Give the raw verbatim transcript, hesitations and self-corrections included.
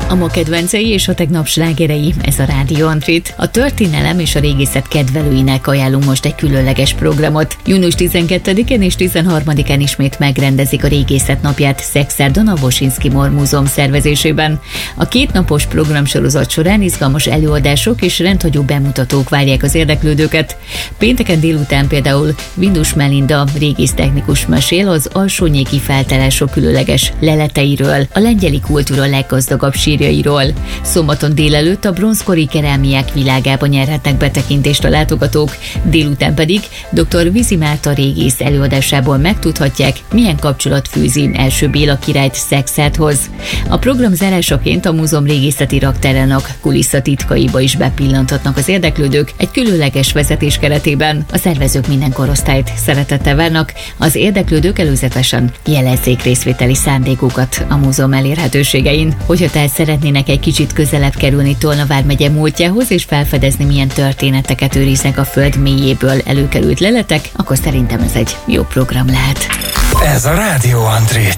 A ma kedvencei és a tegnap slágerei, ez a Rádió Antrit. A történelem és a régészet kedvelőinek ajánlunk most egy különleges programot. június tizenkettedikén és tizenharmadikán ismét megrendezik a Régészet napját Szekszárdon a Woszyński Mor Múzeum szervezésében. A kétnapos programsorozat során izgalmas előadások és rendhagyó bemutatók várják az érdeklődőket. Pénteken délután például Vindus Melinda régésztechnikus mesél az alsónyéki feltárások különleges leleteiről, a lengyeli kultúra leggazdagabb sírjairól. Szombaton délelőtt a bronzkori kerámiák világába nyerhetnek betekintést a látogatók, délután pedig dr. Vizi Márta régész előadásából megtudhatják, milyen kapcsolat fűzi első Béla királyt Szekszárdhoz. A program zárásaként a múzeum régészeti raktárának kulisszatitkaiba is bepillanthatnak az érdeklődők egy különleges vezetés keretében. A szervezők minden korosztályt szeretettel várnak, az érdeklődők előzetesen jelezzék részvételi szándékukat a múzeum elérhetőségein. Hogyha tehát szeretnének egy kicsit közelebb kerülni Tolna vármegye múltjához és felfedezni, milyen történeteket őriznek a föld mélyéből előkerült leletek, akkor szerintem ez egy jó program lehet. Ez a Rádió Antrit.